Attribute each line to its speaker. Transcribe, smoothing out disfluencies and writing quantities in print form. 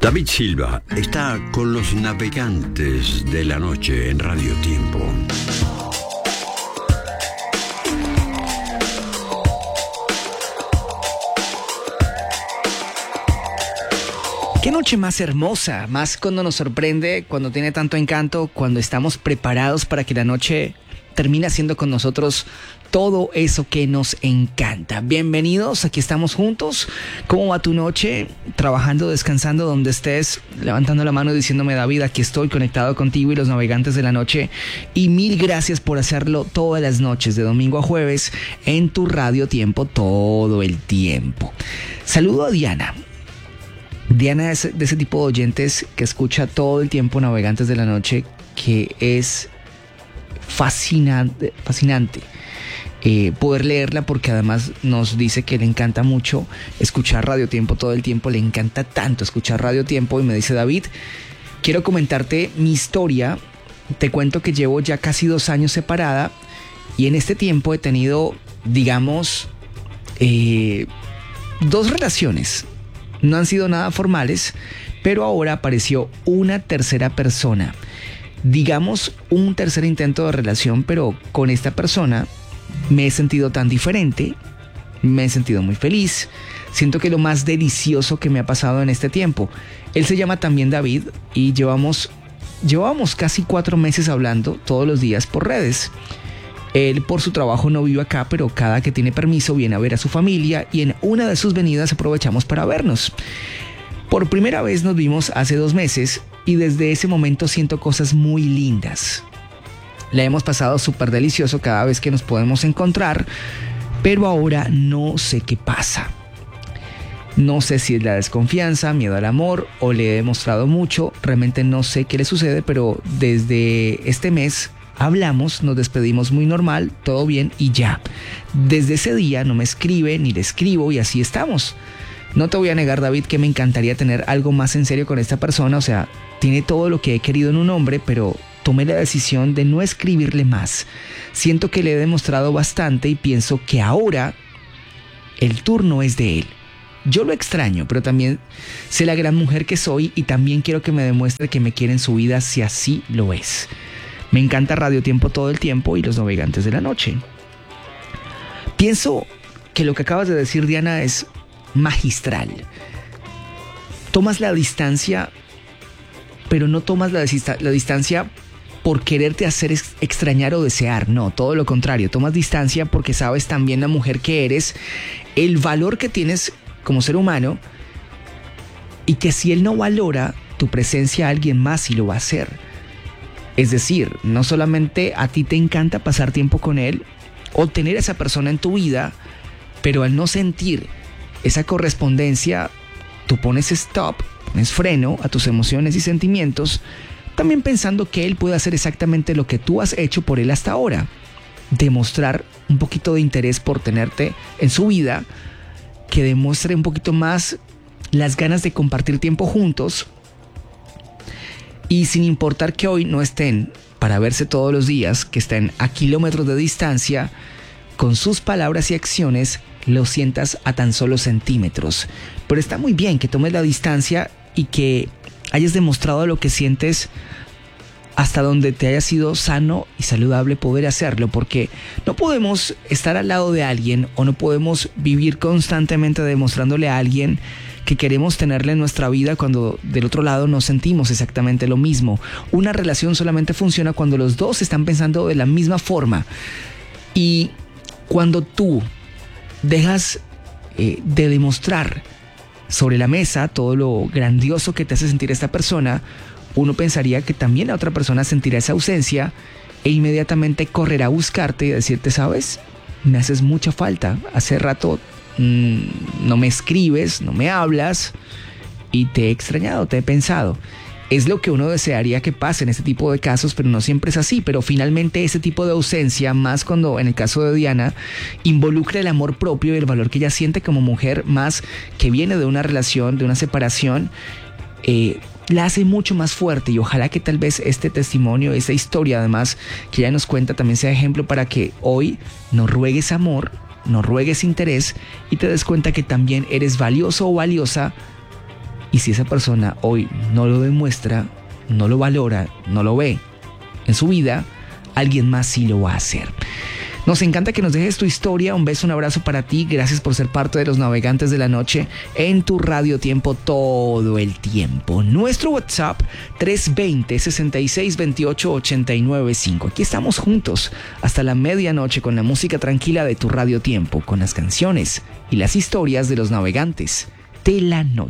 Speaker 1: David Silva está con los navegantes de la noche en Radio Tiempo.
Speaker 2: Qué noche más hermosa, más cuando nos sorprende, cuando tiene tanto encanto, cuando estamos preparados para que la noche termine haciendo con nosotros todo eso que nos encanta. Bienvenidos, aquí estamos juntos. ¿Cómo va tu noche? Trabajando, descansando, donde estés, levantando la mano y diciéndome: David, aquí estoy conectado contigo y los navegantes de la noche. Y mil gracias por hacerlo todas las noches, de domingo a jueves, en tu Radio Tiempo, todo el tiempo. Saludo a Diana. Diana es de ese tipo de oyentes que escucha todo el tiempo Navegantes de la Noche, que es fascinante poder leerla, porque además nos dice que le encanta mucho escuchar Radio Tiempo todo el tiempo, le encanta tanto escuchar Radio Tiempo, y me dice: David, quiero comentarte mi historia. Te cuento que llevo ya casi 2 años separada, y en este tiempo he tenido, digamos, 2 relaciones. No han sido nada formales, pero ahora apareció una tercera persona. Digamos, un tercer intento de relación, pero con esta persona me he sentido tan diferente, me he sentido muy feliz. Siento que lo más delicioso que me ha pasado en este tiempo. Él se llama también David y llevamos casi 4 meses hablando todos los días por redes. Él por su trabajo no vive acá, pero cada que tiene permiso viene a ver a su familia, y en una de sus venidas aprovechamos para vernos. Por primera vez nos vimos hace 2 meses y desde ese momento siento cosas muy lindas. La hemos pasado súper delicioso cada vez que nos podemos encontrar, pero ahora no sé qué pasa. No sé si es la desconfianza, miedo al amor, o le he demostrado mucho. Realmente no sé qué le sucede, pero desde este mes hablamos, nos despedimos muy normal, todo bien y ya. Desde ese día no me escribe ni le escribo, y así estamos. No te voy a negar, David, que me encantaría tener algo más en serio con esta persona. O sea, tiene todo lo que he querido en un hombre, pero tomé la decisión de no escribirle más. Siento que le he demostrado bastante y pienso que ahora el turno es de él. Yo lo extraño, pero también sé la gran mujer que soy, y también quiero que me demuestre que me quiere en su vida si así lo es. Me encanta Radio Tiempo todo el tiempo y los navegantes de la noche. Pienso que lo que acabas de decir, Diana, es magistral. Tomas la distancia, pero no tomas la distancia por quererte hacer extrañar o desear. No, todo lo contrario. Tomas distancia porque sabes también la mujer que eres, el valor que tienes como ser humano, y que si él no valora tu presencia, alguien más sí lo va a hacer. Es decir, no solamente a ti te encanta pasar tiempo con él o tener a esa persona en tu vida, pero al no sentir esa correspondencia, tú pones stop, pones freno a tus emociones y sentimientos, también pensando que él puede hacer exactamente lo que tú has hecho por él hasta ahora: demostrar un poquito de interés por tenerte en su vida, que demuestre un poquito más las ganas de compartir tiempo juntos. Y sin importar que hoy no estén para verse todos los días, que estén a kilómetros de distancia, con sus palabras y acciones lo sientas a tan solo centímetros. Pero está muy bien que tomes la distancia y que hayas demostrado lo que sientes hasta donde te haya sido sano y saludable poder hacerlo, porque no podemos estar al lado de alguien, o no podemos vivir constantemente demostrándole a alguien que queremos tenerle en nuestra vida cuando del otro lado no sentimos exactamente lo mismo. Una relación solamente funciona cuando los dos están pensando de la misma forma. Y cuando tú dejas de demostrar sobre la mesa todo lo grandioso que te hace sentir esta persona, uno pensaría que también la otra persona sentirá esa ausencia e inmediatamente correrá a buscarte y a decirte: ¿sabes? Me haces mucha falta. Hace rato no me escribes, no me hablas, y te he extrañado, te he pensado. Es lo que uno desearía que pase en este tipo de casos, pero no siempre es así. Pero finalmente ese tipo de ausencia, más cuando en el caso de Diana involucra el amor propio y el valor que ella siente como mujer, más que viene de una relación, de una separación, la hace mucho más fuerte. Y ojalá que tal vez este testimonio, esta historia además que ella nos cuenta, también sea ejemplo para que hoy no ruegues amor, no ruegues interés, y te des cuenta que también eres valioso o valiosa Y si esa persona hoy no lo demuestra, no lo valora, no lo ve en su vida, alguien más sí lo va a hacer. Nos encanta que nos dejes tu historia. Un beso, un abrazo para ti. Gracias por ser parte de los Navegantes de la Noche en tu Radio Tiempo todo el tiempo. Nuestro WhatsApp 320-6628-895. Aquí estamos juntos hasta la medianoche con la música tranquila de tu Radio Tiempo, con las canciones y las historias de los Navegantes de la Noche.